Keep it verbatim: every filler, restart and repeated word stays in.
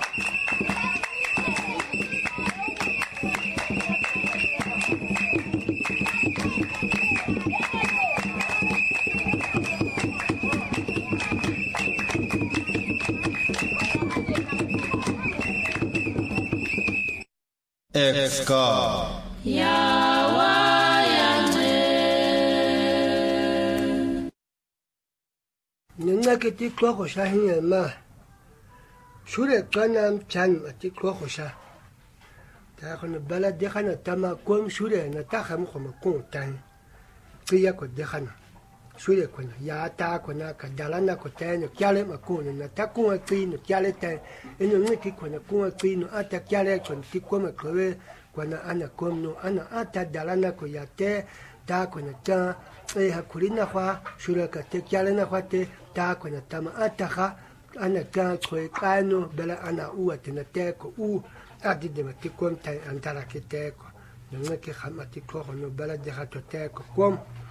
Exka Nina kiti kwa kosha hiya ma Shure kana chan ati kwa kosha Ta kono bala dekhana tama kom shure na ta kham khoma kon tan Tiya ko dekhana Shure kono ya ta kona ka dalana ko tan kyale ma kono na ta ko ti no kyale tan eno ngiki kono ko ti no ata kyale kon ti ko ma kowe kwana ana komno ana ata dalana ko yate ta kona ta e hakulina kwa shura ka te kyale na kwa te ta kona tama ata kha ana ka ko kano bela ana uwa tena te ko u adi de mati kom ta antara ke te ko ngeke khamati ko no bela de ha to te ko kom